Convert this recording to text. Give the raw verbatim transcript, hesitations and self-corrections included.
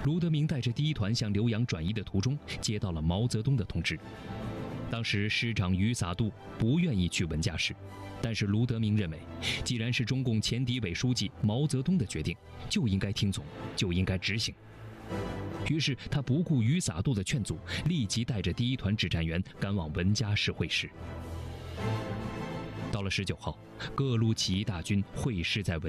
卢德铭带着第一团向浏阳转移的途中，接到了毛泽东的通知。当时师长于洒度不愿意去文家市，但是卢德铭认为，既然是中共前敌委书记毛泽东的决定，就应该听从，就应该执行。于是他不顾于洒度的劝阻，立即带着第一团指战员赶往文家市会师。到了十九号，各路起义大军会师在文